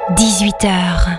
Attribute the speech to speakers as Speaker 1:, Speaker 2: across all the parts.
Speaker 1: 18h.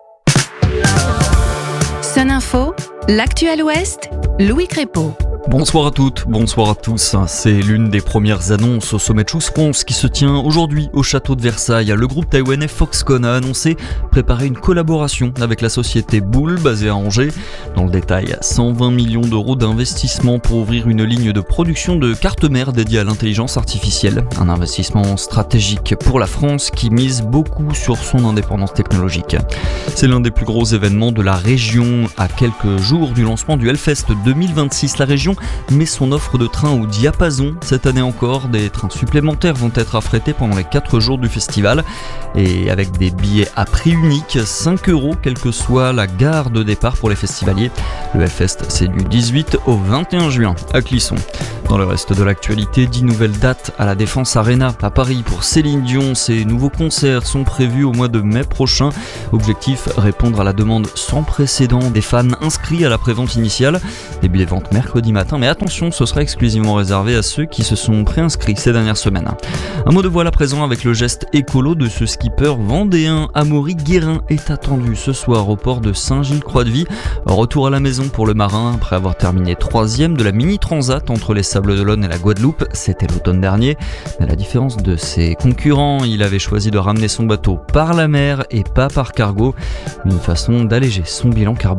Speaker 1: Sun Info, l'actuel Ouest, Louis Crépeau.
Speaker 2: Bonsoir à toutes, bonsoir à tous. C'est l'une des premières annonces au sommet Choose France qui se tient aujourd'hui au château de Versailles. Le groupe taïwanais Foxconn a annoncé préparer une collaboration avec la société Boule basée à Angers. Dans le détail, 120 millions d'euros d'investissement pour ouvrir une ligne de production de cartes mères dédiée à l'intelligence artificielle. Un investissement stratégique pour la France qui mise beaucoup sur son indépendance technologique. C'est l'un des plus gros événements de la région. À quelques jours du lancement du Hellfest 2026, la région met son offre de trains au diapason. Cette année encore, des trains supplémentaires vont être affrétés pendant les 4 jours du festival. Et avec des billets à prix unique, 5 €, quelle que soit la gare de départ pour les festivaliers. Le Hellfest, c'est du 18 au 21 juin à Clisson. Dans le reste de l'actualité, 10 nouvelles dates à la Défense Arena à Paris pour Céline Dion. Ces nouveaux concerts sont prévus au mois de mai prochain. Objectif, répondre à la demande sans précédent des fans inscrits à la prévente initiale. Début des ventes mercredi matin, mais attention, ce sera exclusivement réservé à ceux qui se sont préinscrits ces dernières semaines. Un mot de voile à présent avec le geste écolo de ce skipper vendéen. Amaury Guérin est attendu ce soir au port de Saint-Gilles-Croix-de-Vie. Retour à la maison pour le marin après avoir terminé 3e de la mini-transat entre les Sables-d'Olonne et la Guadeloupe. C'était l'automne dernier. Mais à la différence de ses concurrents, il avait choisi de ramener son bateau par la mer et pas par cargo. Une façon d'alléger son bilan carbone.